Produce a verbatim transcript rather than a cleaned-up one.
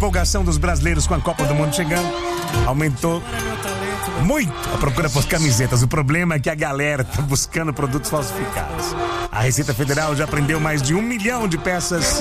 empolgação dos brasileiros com a Copa do Mundo chegando, aumentou muito a procura por camisetas. O problema é que a galera tá buscando produtos falsificados. A Receita Federal já prendeu mais de um milhão de peças